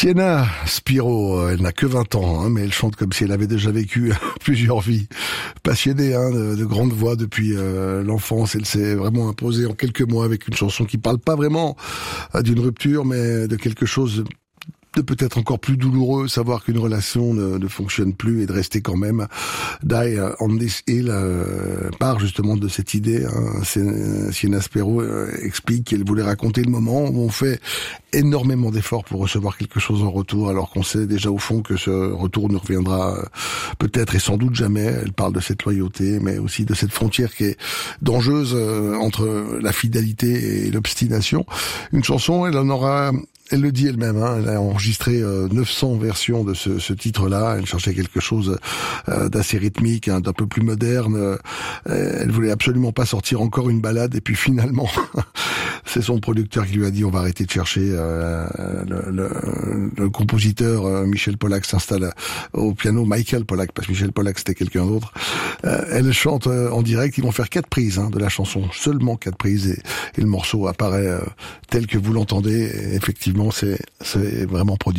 Sienna Spiro, elle n'a que 20 ans, mais elle chante comme si elle avait déjà vécu plusieurs vies. Passionnée de grande voix depuis l'enfance, elle s'est vraiment imposée en quelques mois avec une chanson qui parle pas vraiment d'une rupture, mais de quelque chose de peut-être encore plus douloureux, savoir qu'une relation ne fonctionne plus et de rester quand même. Die on this hill part justement de cette idée. Sienna Spiro explique qu'elle voulait raconter le moment où on fait énormément d'efforts pour recevoir quelque chose en retour, alors qu'on sait déjà au fond que ce retour ne reviendra peut-être et sans doute jamais. Elle parle de cette loyauté, mais aussi de cette frontière qui est dangereuse entre la fidélité et l'obstination. Une chanson, elle le dit elle-même, elle a enregistré 900 versions de ce titre-là. Elle cherchait quelque chose d'assez rythmique, d'un peu plus moderne. Elle voulait absolument pas sortir encore une balade. Et puis finalement, c'est son producteur qui lui a dit on va arrêter de chercher. Le compositeur Michel Pollack s'installe au piano. Michael Pollack, parce que Michel Pollack c'était quelqu'un d'autre. Elle chante en direct. Ils vont faire 4 prises de la chanson, seulement 4 prises, et le morceau apparaît tel que vous l'entendez. Et effectivement, c'est vraiment prodigieux.